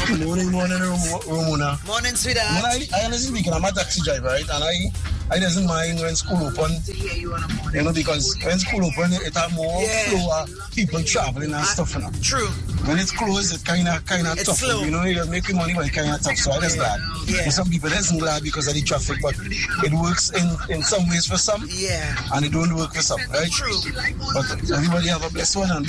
Morning, Ramona. Morning, sweetheart. I honestly speaking, I'm a taxi driver, right? And I doesn't mind when school open. You know, because when school open, it have more flow of people traveling and stuff. You know? True. When it's closed, it's kind of tough. Slow. You know, you're making money, but it's kind of tough. So I just glad. Yeah. For some people, that's glad because of the traffic, but it works in some ways for some. Yeah. And it don't work for some, right? True. But everybody have a blessed one and